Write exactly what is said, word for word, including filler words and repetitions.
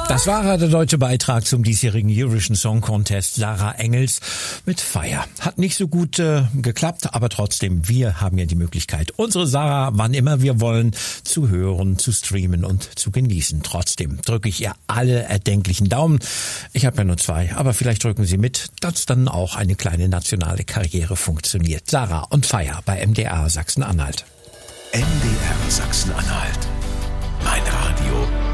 Das war der deutsche Beitrag zum diesjährigen Eurovision Song Contest. Sarah Engels mit Fire. Hat nicht so gut äh, geklappt, aber trotzdem, wir haben ja die Möglichkeit, unsere Sarah, wann immer wir wollen, zu hören, zu streamen und zu genießen. Trotzdem drücke ich ihr alle erdenklichen Daumen. Ich habe ja nur zwei, aber vielleicht drücken Sie mit, dass dann auch eine kleine nationale Karriere funktioniert. Sarah und Fire bei M D R Sachsen-Anhalt. M D R Sachsen-Anhalt. Mein Radio.